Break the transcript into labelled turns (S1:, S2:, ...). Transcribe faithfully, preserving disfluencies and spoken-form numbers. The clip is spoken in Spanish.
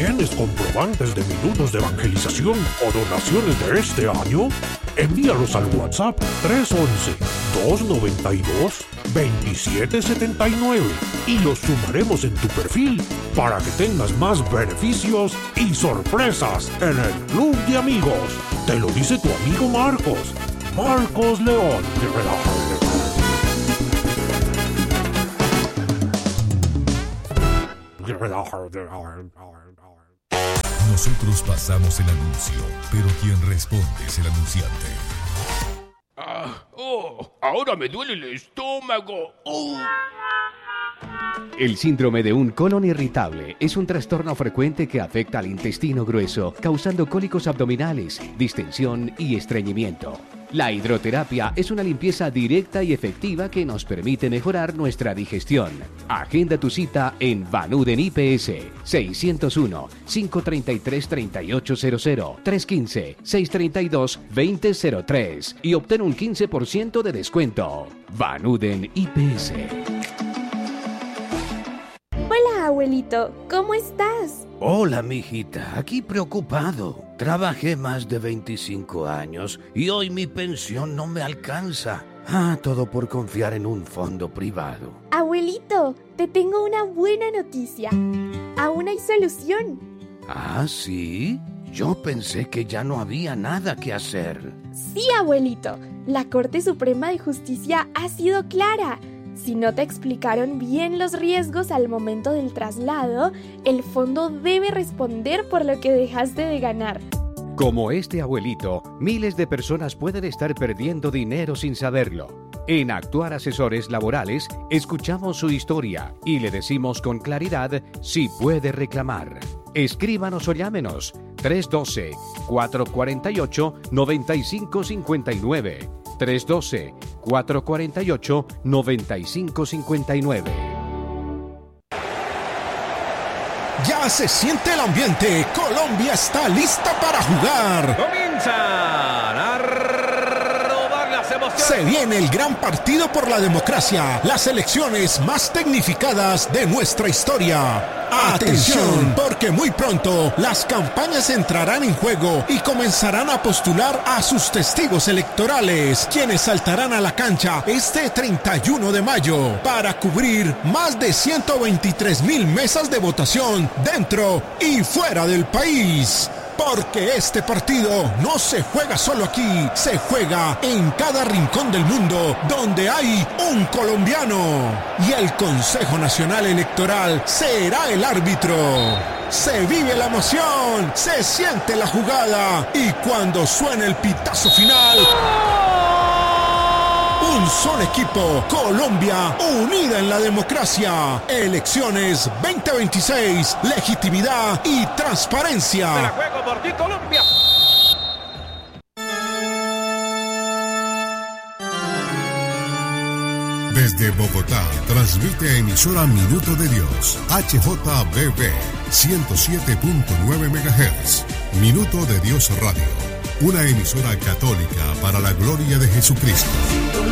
S1: ¿Tienes comprobantes de minutos de evangelización o donaciones de este año? Envíalos al WhatsApp tres once, dos noventa y dos, veintisiete setenta y nueve y los sumaremos en tu perfil para que tengas más beneficios y sorpresas en el Club de Amigos. Te lo dice tu amigo Marcos. Marcos León.
S2: Nosotros pasamos el anuncio, pero quien responde es el anunciante.
S3: Ah, oh, ahora me duele el estómago. Oh.
S4: El síndrome de un colon irritable es un trastorno frecuente que afecta al intestino grueso, causando cólicos abdominales, distensión y estreñimiento. La hidroterapia es una limpieza directa y efectiva que nos permite mejorar nuestra digestión. Agenda tu cita en Vanuden I P S seiscientos uno, cinco treinta y tres, treinta y ocho cero cero, trescientos quince, seiscientos treinta y dos, veinte cero tres y obtén un quince por ciento de descuento. Vanuden I P S.
S5: Hola, abuelito, ¿cómo estás?
S6: Hola, mijita, aquí preocupado. Trabajé más de veinticinco años y hoy mi pensión no me alcanza. Ah, todo por confiar en un fondo privado.
S5: Abuelito, te tengo una buena noticia. Aún hay solución.
S6: ¿Ah, sí? Yo pensé que ya no había nada que hacer.
S5: Sí, abuelito. La Corte Suprema de Justicia ha sido clara. Si no te explicaron bien los riesgos al momento del traslado, el fondo debe responder por lo que dejaste de ganar.
S4: Como este abuelito, miles de personas pueden estar perdiendo dinero sin saberlo. En Actuar Asesores Laborales, escuchamos su historia y le decimos con claridad si puede reclamar. Escríbanos o llámenos tres uno dos, cuatro cuatro ocho, nueve cinco cinco nueve. tres uno dos, cuatro cuatro ocho, nueve cinco cinco nueve.
S7: Ya se siente el ambiente. Colombia está lista para jugar.
S8: Comienzan a robar las emociones.
S7: Se viene el gran partido por la democracia. Las elecciones más tecnificadas de nuestra historia. Atención, porque muy pronto las campañas entrarán en juego y comenzarán a postular a sus testigos electorales, quienes saltarán a la cancha este treinta y uno de mayo para cubrir más de ciento veintitrés mil mesas de votación dentro y fuera del país. Porque este partido no se juega solo aquí, se juega en cada rincón del mundo donde hay un colombiano. Y el Consejo Nacional Electoral será el árbitro. Se vive la emoción, se siente la jugada y cuando suene el pitazo final... Un solo equipo, Colombia, unida en la democracia. Elecciones veinte veintiséis, legitimidad y transparencia.
S8: Me la juego por ti, Colombia.
S2: Desde Bogotá, transmite emisora Minuto de Dios, H J B B, ciento siete punto nueve megahertz. Minuto de Dios Radio, una emisora católica para la gloria de Jesucristo.